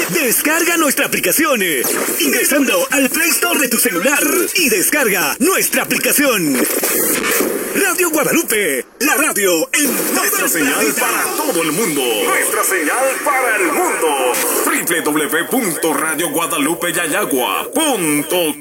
Descarga nuestra aplicación ingresando al Play Store de tu celular y descarga nuestra aplicación. Radio Guadalupe, la radio en nuestra señal para todo el mundo. Nuestra señal para el mundo. www.radioguadalupeyayagua.com